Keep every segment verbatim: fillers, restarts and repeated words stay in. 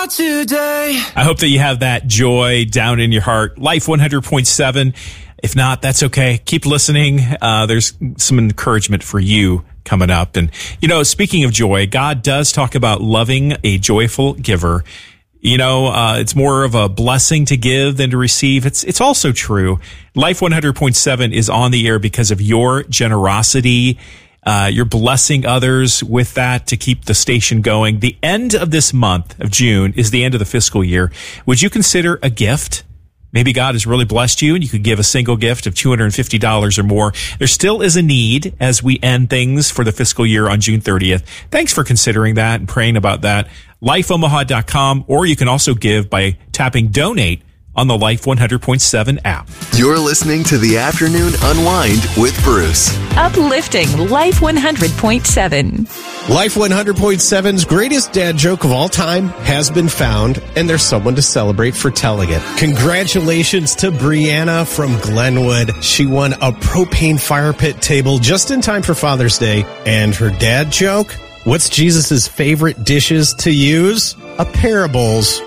out today. I hope that you have that joy down in your heart. Life one hundred point seven. If not, that's okay. Keep listening. Uh, there's some encouragement for you coming up. And, you know, speaking of joy, God does talk about loving a joyful giver. You know, uh, it's more of a blessing to give than to receive. It's, it's also true. Life one hundred point seven is on the air because of your generosity. Uh, you're blessing others with that to keep the station going. The end of this month of June is the end of the fiscal year. Would you consider a gift? Maybe God has really blessed you and you could give a single gift of two hundred fifty dollars or more. There still is a need as we end things for the fiscal year on June thirtieth. Thanks for considering that and praying about that. life omaha dot com, or you can also give by tapping donate on the Life one hundred point seven app. You're listening to the Afternoon Unwind with Bruce. Uplifting Life one hundred point seven. Life one hundred point seven's greatest dad joke of all time has been found, and there's someone to celebrate for telling it. Congratulations to Brianna from Glenwood. She won a propane fire pit table just in time for Father's Day. And her dad joke? What's Jesus' favorite dishes to use? A pair of bowls.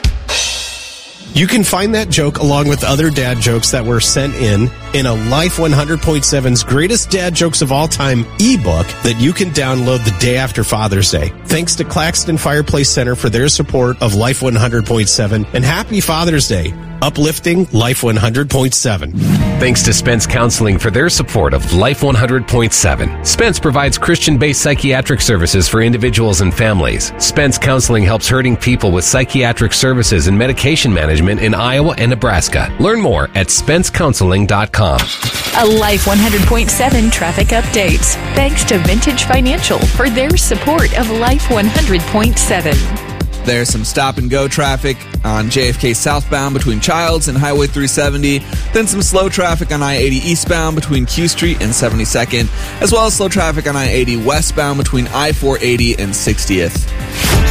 You can find that joke along with other dad jokes that were sent in in a Life one hundred point seven's Greatest Dad Jokes of All Time ebook that you can download the day after Father's Day. Thanks to Claxton Fireplace Center for their support of Life one hundred point seven, and happy Father's Day. Uplifting Life one hundred point seven. Thanks to Spence Counseling for their support of Life one hundred point seven. Spence provides Christian-based psychiatric services for individuals and families. Spence Counseling helps hurting people with psychiatric services and medication management in Iowa and Nebraska. Learn more at spence counseling dot com. A Life one hundred point seven traffic updates. Thanks to Vintage Financial for their support of Life one hundred point seven. There's some stop-and-go traffic on J F K southbound between Childs and Highway three seventy. Then some slow traffic on I eighty eastbound between Q Street and seventy-second, as well as slow traffic on I eighty westbound between I four eighty and sixtieth.